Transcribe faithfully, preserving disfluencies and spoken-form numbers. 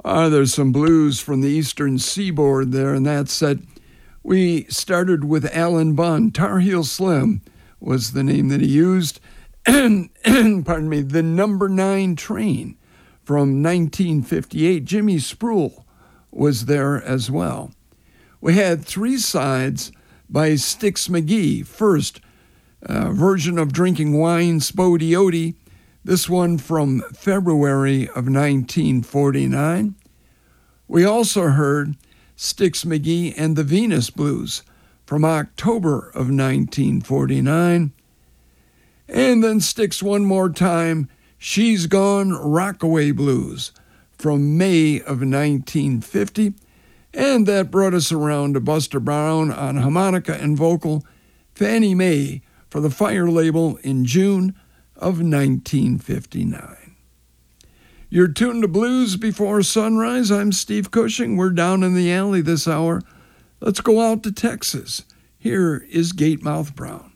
Uh, there's some blues from the eastern seaboard there, and that set. We started with Alan Bunn. Tar Heel Slim was the name that he used. And, pardon me, the Number Nine Train from nineteen fifty-eight. Jimmy Spruill was there as well. We had three sides by Styx McGee. First, uh, version of Drinking Wine, Spody Odie. This one from February of nineteen forty-nine. We also heard Styx McGee and the Venus Blues from October of nineteen forty-nine. And then Styx one more time, She's Gone Rockaway Blues from May of nineteen fifty. And that brought us around to Buster Brown on harmonica and vocal, Fannie Mae for the Fire label in June of nineteen fifty-nine. You're tuned to Blues Before Sunrise. I'm Steve Cushing. We're down in the alley this hour. Let's go out to Texas. Here is Gatemouth Brown.